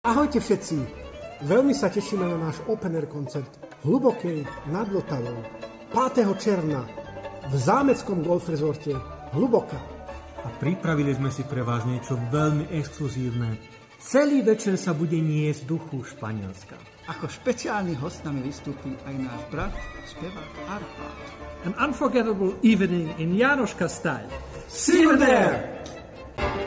Ahojte všetci! Veľmi sa tešíme na náš open air koncert v Hlubokej nad Vltavou 5. června v zámeckom golf rezorte Hluboka. A pripravili sme si pre vás niečo veľmi exkluzívne. Celý večer sa bude niesť duchu Španielska. Ako špeciálny host nami vystúpi aj náš brat, spevák Arpad. An unforgettable evening in Jánoška style. See you there!